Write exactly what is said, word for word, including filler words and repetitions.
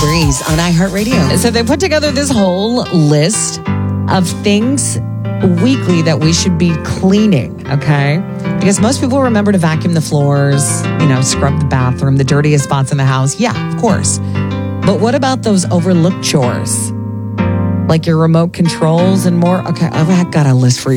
Breeze on iHeartRadio. So they put together this whole list of things weekly that we should be cleaning, okay? Because most people remember to vacuum the floors, you know, scrub the bathroom, the dirtiest spots in the house. Yeah, of course. But what about those overlooked chores? Like your remote controls and more? Okay, I've got a list for you.